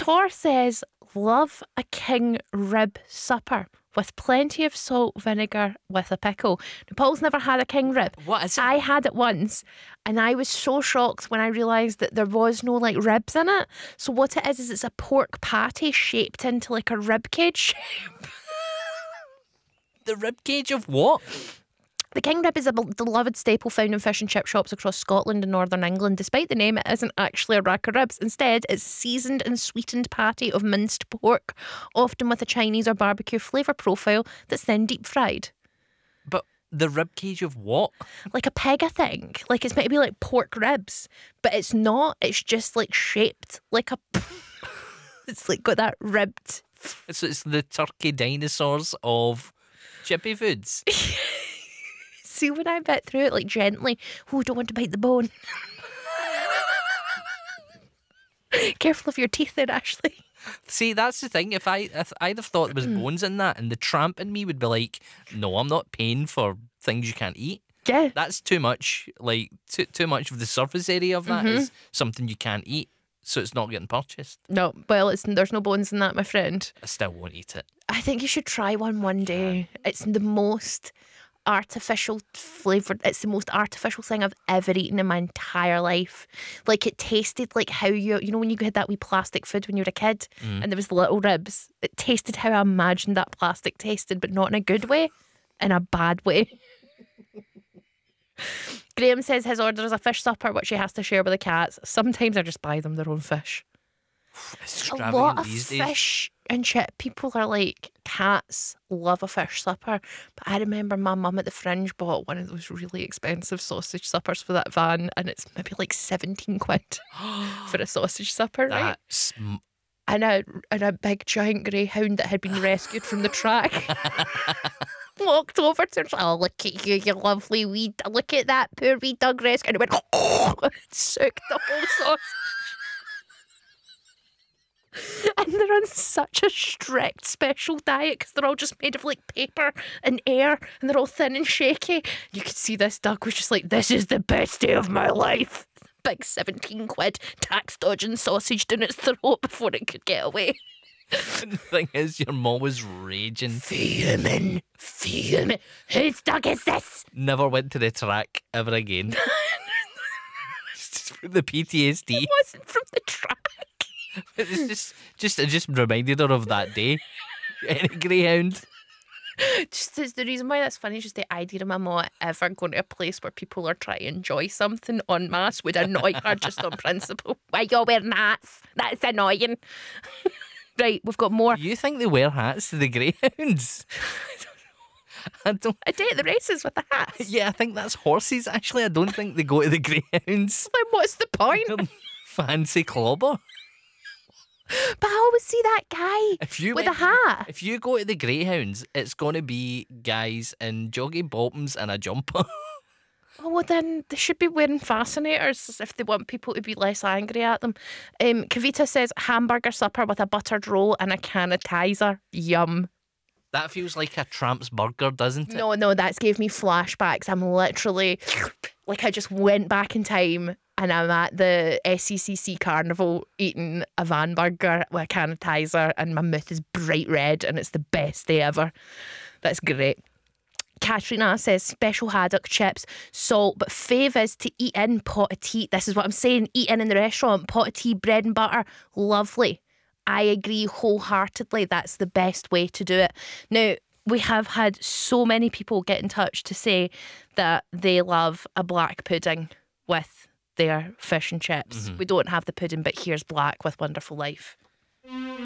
Tor says, love a king rib supper with plenty of salt, vinegar, with a pickle. Now, Paul's never had a king rib. What is it? I had it once, and I was so shocked when I realised that there was no like ribs in it. So what it is it's a pork patty shaped into like a rib cage shape. The rib cage of what? The king rib is a beloved staple found in fish and chip shops across Scotland and northern England. Despite the name, it isn't actually a rack of ribs. Instead, it's a seasoned and sweetened patty of minced pork, often with a Chinese or barbecue flavour profile that's then deep fried. But the rib cage of what? Like a pig, I think. Like it's meant to be like pork ribs, but it's not. It's just like shaped like a... It's like got that ribbed... So it's the turkey dinosaurs of chippy foods. See, when I bit through it like gently, oh, don't want to bite the bone. Careful of your teeth there, Ashley. See, that's the thing. If I'd have thought there was bones in that, and the tramp in me would be like, no, I'm not paying for things you can't eat. Yeah. That's too much. Like too much of the surface area of that is something you can't eat, so it's not getting purchased. No, well, there's no bones in that, my friend. I still won't eat it. I think you should try one day. It's the most artificial flavoured. It's the most artificial thing I've ever eaten in my entire life. Like it tasted like how you know when you had that wee plastic food when you were a kid and there was the little ribs. It tasted how I imagined that plastic tasted, but not in a good way, in a bad way. Graham says his order is a fish supper which he has to share with the cats. Sometimes I just buy them their own fish. A lot of these days. fish and chip people are like, cats love a fish supper. But I remember my mum at the Fringe bought one of those really expensive sausage suppers for that van, and it's maybe like 17 quid for a sausage supper, right? That's And a big giant greyhound that had been rescued from the track walked over to her. Oh, look at you lovely wee. Look at that poor wee dog rescue. And it went, and soaked the whole sausage. And they're on such a strict special diet because they're all just made of like paper and air, and they're all thin and shaky. You could see this dog was just like, this is the best day of my life. Big 17 quid tax dodging sausage down its throat before it could get away. the thing is, your mom was raging. Fuming. Whose dog is this? Never went to the track ever again. Just for the PTSD. It wasn't from the track. It's it just reminded her of that day. Any greyhound. Just as the reason why that's funny is just the idea of my mom ever going to a place where people are trying to enjoy something en masse would annoy her just on principle. Why you're wearing hats? That's annoying. Right, we've got more. You think they wear hats to the greyhounds? I don't. A day at the races with the hats. Yeah, I think that's horses. Actually, I don't think they go to the greyhounds. Then what's the point? Fancy clobber. But I always see that guy with a hat. If you go to the greyhounds, it's going to be guys in joggy bottoms and a jumper. Oh, well then they should be wearing fascinators if they want people to be less angry at them. Kavita says hamburger supper with a buttered roll and a can of Tizer. Yum. That feels like a tramp's burger, doesn't it? No, that's gave me flashbacks. I'm literally like I just went back in time and I'm at the SCCC carnival eating a van burger with a can of Tizer and my mouth is bright red and it's the best day ever. That's great. Katrina says special haddock chips, salt, but fave is to eat in pot of tea. This is what I'm saying, eat in the restaurant, pot of tea, bread and butter, lovely. I agree wholeheartedly, that's the best way to do it. Now, we have had so many people get in touch to say that they love a black pudding with their fish and chips. We don't have the pudding, but here's black with Wonderful Life.